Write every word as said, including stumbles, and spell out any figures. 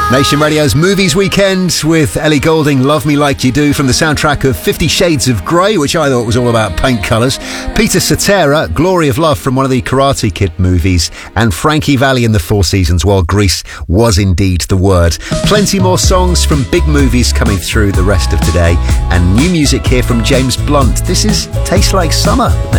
Nation Radio's Movies Weekend with Ellie Goulding, Love Me Like You Do, from the soundtrack of Fifty Shades of Grey, which I thought was all about paint colours. Peter Cetera, Glory of Love, from one of the Karate Kid movies. And Frankie Valli in The Four Seasons, while Grease was indeed the word. Plenty more songs from big movies coming through the rest of today. And new music here from James Blunt. This is Tastes Like Summer.